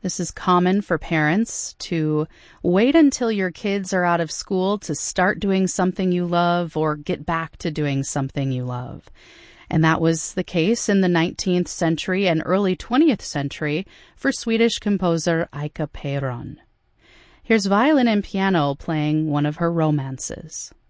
This is common for parents to wait until your kids are out of school to start doing something you love or get back to doing something you love. And that was the case in the 19th century and early 20th century for Swedish composer Ika Peron. Here's violin and piano playing one of her romances.